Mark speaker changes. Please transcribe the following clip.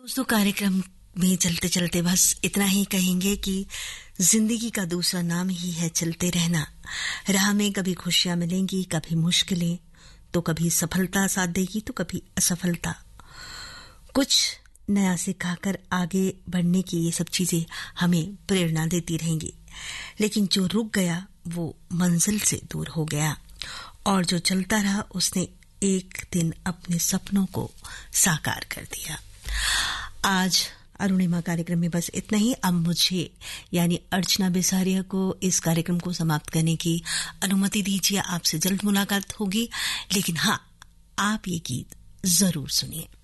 Speaker 1: दोस्तों, कार्यक्रम में चलते चलते बस इतना ही कहेंगे कि जिंदगी का दूसरा नाम ही है चलते रहना। राह में कभी खुशियां मिलेंगी, कभी मुश्किलें, तो कभी सफलता साथ देगी तो कभी असफलता। कुछ नया सिखाकर आगे बढ़ने की ये सब चीजें हमें प्रेरणा देती रहेंगी। लेकिन जो रुक गया वो मंजिल से दूर हो गया, और जो चलता रहा उसने एक दिन अपने सपनों को साकार कर दिया। आज अरुणिमा कार्यक्रम में बस इतना ही। अब मुझे यानी अर्चना बिसारिया को इस कार्यक्रम को समाप्त करने की अनुमति दीजिए। आपसे जल्द मुलाकात होगी, लेकिन हाँ, आप ये गीत जरूर सुनिए।